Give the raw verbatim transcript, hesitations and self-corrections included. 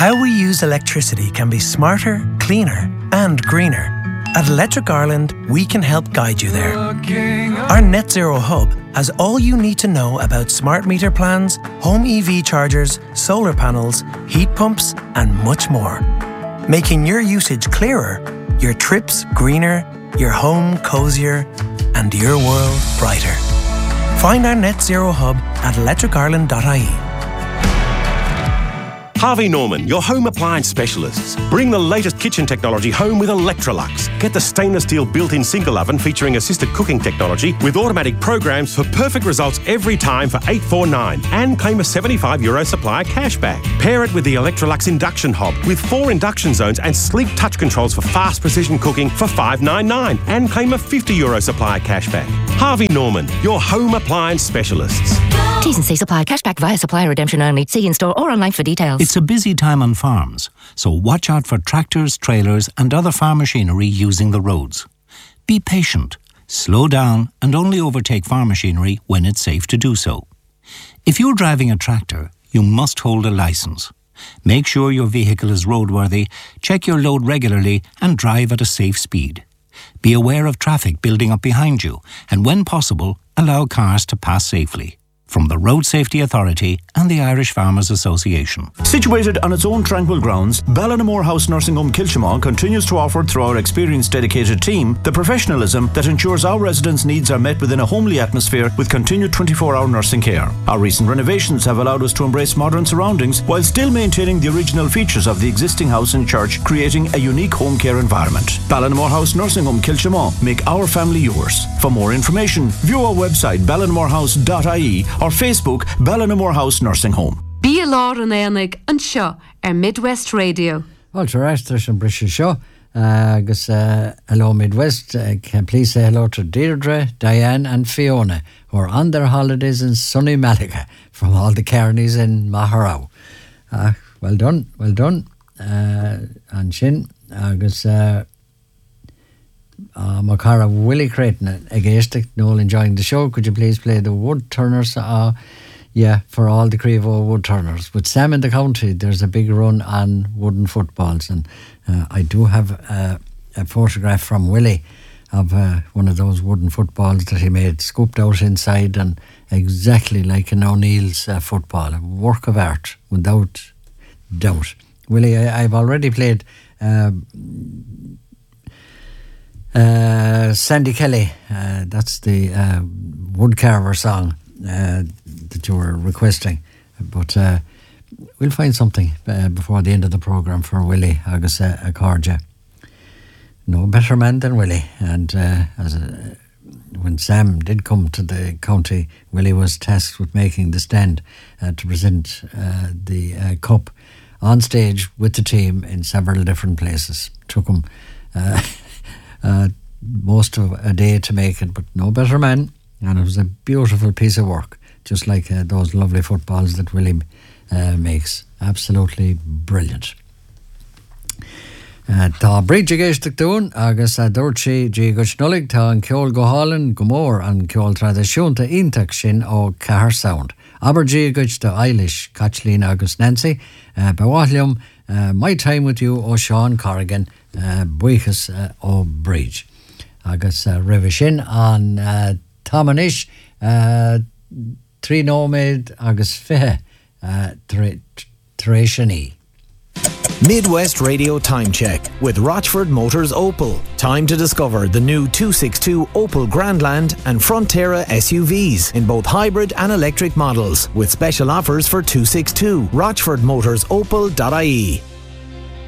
How we use electricity can be smarter, cleaner and greener. At Electric Ireland, we can help guide you there. Our Net Zero Hub has all you need to know about smart meter plans, home E V chargers, solar panels, heat pumps and much more. Making your usage clearer, your trips greener, your home cosier and your world brighter. Find our Net Zero Hub at electric ireland dot I E. Harvey Norman, your home appliance specialists. Bring the latest kitchen technology home with Electrolux. Get the stainless steel built-in single oven featuring assisted cooking technology with automatic programs for perfect results every time for eight forty-nine and claim a seventy-five euro supplier cashback. Pair it with the Electrolux induction hob with four induction zones and sleek touch controls for fast precision cooking for five ninety-nine and claim a fifty euro supplier cashback. Harvey Norman, your home appliance specialists. T's and C's apply. Cashback via supplier redemption only. See in store or online for details. It's a busy time on farms, so watch out for tractors, trailers and other farm machinery using the roads. Be patient, slow down and only overtake farm machinery when it's safe to do so. If you're driving a tractor, you must hold a licence. Make sure your vehicle is roadworthy, check your load regularly and drive at a safe speed. Be aware of traffic building up behind you and when possible, allow cars to pass safely. From the Road Safety Authority and the Irish Farmers Association. Situated on its own tranquil grounds, Ballinamore House Nursing Home Kilshamon continues to offer, through our experienced dedicated team, the professionalism that ensures our residents' needs are met within a homely atmosphere with continued twenty-four hour nursing care. Our recent renovations have allowed us to embrace modern surroundings while still maintaining the original features of the existing house and church, creating a unique home care environment. Ballinamore House Nursing Home Kilshamon. Make our family yours. For more information, view our website ballinamore house dot I E or Facebook Ballinamore House Nursing Home. Bí a lár an éanaig an seo ar Midwest Radio. Well, to rest there's some British show. Agus uh, hello Midwest. Uh, can please say hello to Deirdre, Diane and Fiona, who are on their holidays in sunny Malaga from all the Kearneys in Maharao. Uh, well done, well done. Uh, and Shin, agus uh, uh, Macara Willie Creighton against Noel enjoying the show. Could you please play the Wood Turners? Uh, yeah, for all the Crevo Wood Turners. With Sam in the county, there's a big run on wooden footballs, and uh, I do have uh, a photograph from Willie of uh, one of those wooden footballs that he made, scooped out inside, and exactly like an O'Neill's uh, football, a work of art, without doubt. Willie, I, I've already played uh, uh, Sandy Kelly. Uh, that's the uh, Woodcarver song uh, that you were requesting. But uh, we'll find something uh, before the end of the programme for Willie agus uh, a Carja. No better man than Willie. And uh, as a, when Sam did come to the county, Willie was tasked with making the stand uh, to present uh, the uh, cup on stage with the team in several different places. Took him uh, uh, most of a day to make it, but no better man. And it was a beautiful piece of work, just like uh, those lovely footballs that Willie uh, makes. Absolutely brilliant. Uh, tá bríd géisteach dún agus a dúirt sí dí go snolig tá an ceol go hálan go mór an ceol tradiisiúnta iontaach sin ó Cahar Sound. Aber dí goid do Eilish, Kathleen agus Nancy, uh, Bawahlium, uh, My Time With You ó Sean Corrigan, uh, buchas uh, ó bríd. Agus uh, rih sin an uh, Tamanish, uh, trí nóméid agus fithe uh, Tréisianí. Midwest Radio Time Check with Rochford Motors Opel. Time to discover the new two sixty-two Opel Grandland and Frontera S U Vs in both hybrid and electric models with special offers for two sixty-two. rochford motors opel dot I E.